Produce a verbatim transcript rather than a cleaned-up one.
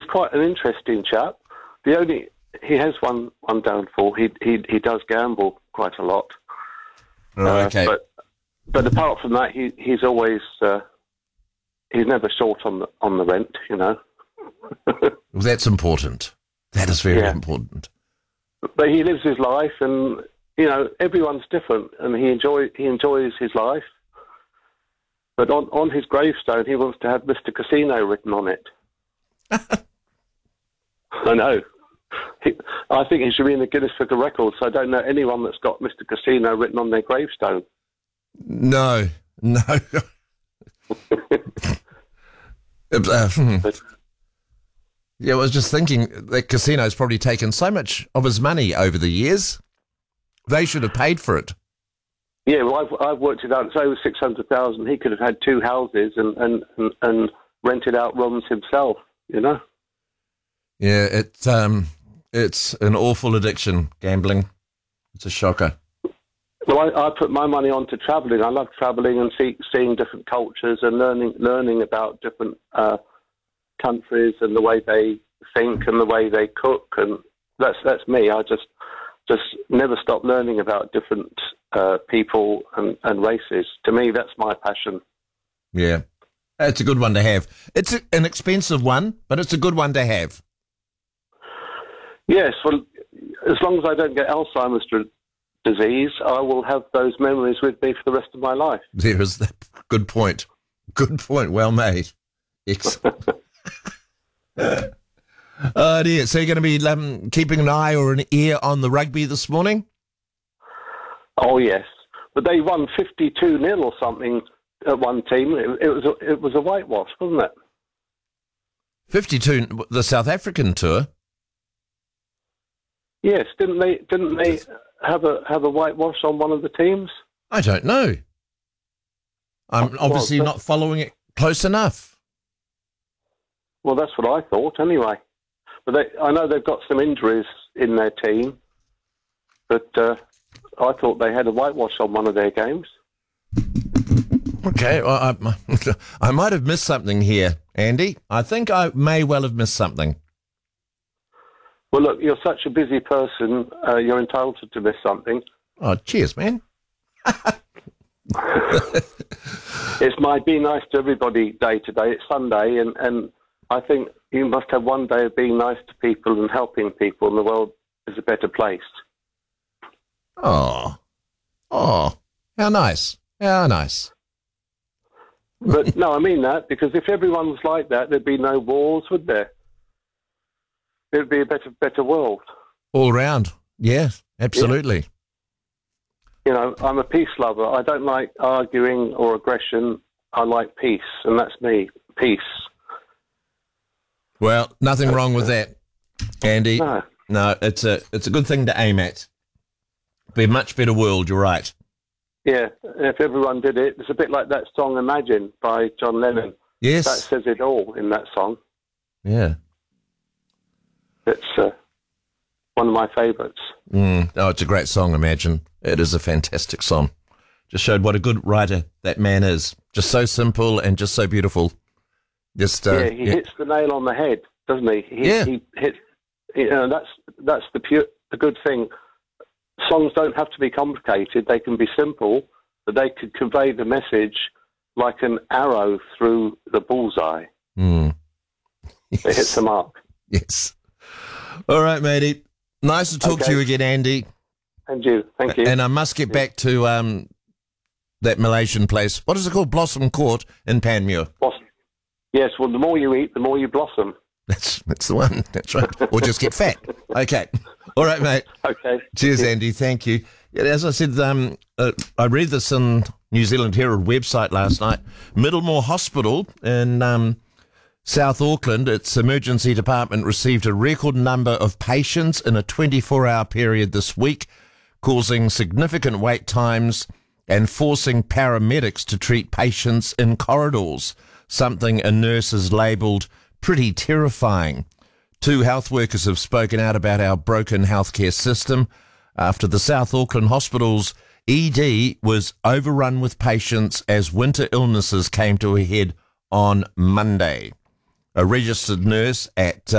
quite an interesting chap. The only he has one one downfall. He he he does gamble quite a lot. Oh, okay. Uh, but but apart from that, he he's always uh, he's never short on the on the rent. You know. Well, that's important. That is very Yeah. important. But he lives his life, and you know everyone's different, and he enjoy he enjoys his life. But on, on his gravestone, he wants to have Mister Casino written on it. I know. He, I think he should be in the Guinness Book of Records. So I don't know anyone that's got Mister Casino written on their gravestone. No, no. uh, hmm. But, Yeah, I was just thinking that Casino's probably taken so much of his money over the years. They should have paid for it. yeah, well, I've, I've worked it out. It's over six hundred thousand. He could have had two houses and, and, and, and rented out rooms himself, you know? Yeah, it's um, it's an awful addiction, gambling. It's a shocker. Well, I, I put my money on to travelling. I love travelling and see, seeing different cultures and learning learning about different uh, countries and the way they think and the way they cook. And that's that's me. I just just never stop learning about different uh, people and, and races. To me, that's my passion. Yeah, it's a good one to have. It's a, an expensive one, but it's a good one to have. Yes, well, as long as I don't get Alzheimer's d- disease, I will have those memories with me for the rest of my life. There is that. Good point. Good point. Well made. Excellent. Oh dear. So you're going to be um, keeping an eye or an ear on the rugby this morning? Oh, yes. But they won fifty-two nil or something at one team. It, it was a, it was a whitewash, wasn't it? fifty-two, the South African tour? Yes, didn't they didn't they have a have a whitewash on one of the teams? I don't know. I'm Oh, obviously well, not following it close enough. Well, that's what I thought anyway. But they, I know they've got some injuries in their team, but uh, I thought they had a whitewash on one of their games. Okay, well, I, I might have missed something here, Andy. I think I may well have missed something. Well, look, you're such a busy person, uh, you're entitled to miss something. Oh, cheers, man. It's my Be Nice to Everybody day today. It's Sunday, and, and I think you must have one day of being nice to people and helping people, and the world is a better place. Oh, oh, how nice, how nice. But no, I mean that, because if everyone was like that, there'd be no wars, would there? It would be a better better world. All round, yes, absolutely. You know, I'm a peace lover. I don't like arguing or aggression. I like peace, and that's me, peace. Well, nothing wrong with that, Andy. No. No, it's a it's a good thing to aim at. Be a much better world, you're right. Yeah, if everyone did it, it's a bit like that song Imagine by John Lennon. Yes. That says it all in that song. Yeah. It's uh, one of my favourites. Mm. Oh, it's a great song, Imagine. It is a fantastic song. Just showed what a good writer that man is. Just so simple and just so beautiful. Just uh, yeah, he yeah. hits the nail on the head, doesn't he? he Yeah. He hits. You know, that's that's the pure, the good thing. Songs don't have to be complicated; they can be simple, but they could convey the message like an arrow through the bullseye. Mm. It hits the mark. Yes. All right, matey. Nice to talk Okay. to you again, Andy. And you, thank you. And I must get back to um, that Malaysian place. What is it called? Blossom Court in Panmure. Blossom. Yes, well, the more you eat, the more you blossom. That's that's the one. That's right. Or just get fat. Okay. All right, mate. Okay. Cheers, Andy. Thank you. Yeah, as I said, um, uh, I read this on New Zealand Herald website last night. Middlemore Hospital in um, South Auckland, its emergency department received a record number of patients in a twenty-four hour period this week, causing significant wait times and forcing paramedics to treat patients in corridors, something a nurse has labelled pretty terrifying. Two health workers have spoken out about our broken healthcare system after the South Auckland Hospital's E D was overrun with patients as winter illnesses came to a head on Monday. A registered nurse at